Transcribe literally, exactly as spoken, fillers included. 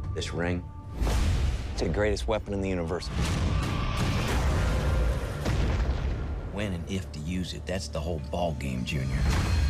This ring, it's the greatest weapon in the universe. When and if to use it, that's the whole ball game, Junior.